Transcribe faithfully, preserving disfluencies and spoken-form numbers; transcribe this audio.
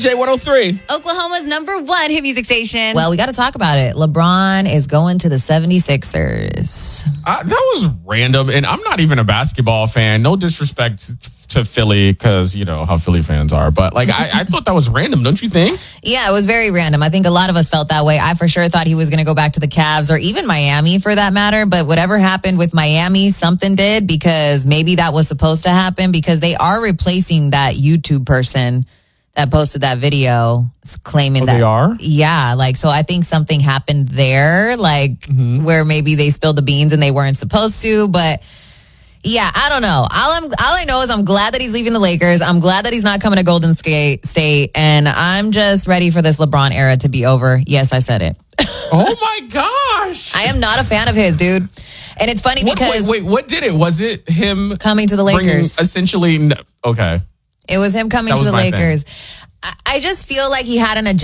J one oh three. Oklahoma's number one hit music station. Well, we got to talk about it. LeBron is going to the seventy-sixers. Uh, that was random, and I'm not even a basketball fan. No disrespect to Philly, because you know how Philly fans are, but like I, I thought that was random, don't you think? Yeah, it was very random. I think a lot of us felt that way. I for sure thought he was going to go back to the Cavs or even Miami for that matter, but whatever happened with Miami, something did, because maybe that was supposed to happen, because they are replacing that YouTube person that posted that video claiming oh, that they are? Yeah, like, so I think something happened there, like mm-hmm. where maybe they spilled the beans and they weren't supposed to, but yeah, I don't know. All I'm, all I know is I'm glad that he's leaving the Lakers. I'm glad that he's not coming to Golden State, and I'm just ready for this LeBron era to be over. Yes, I said it. Oh my gosh. I am not a fan of his, dude. And it's funny what, because wait, wait, what did it? Was it him coming to the Lakers? Essentially, okay. It was him coming That to was the my Lakers. I, I just feel like he had an agenda.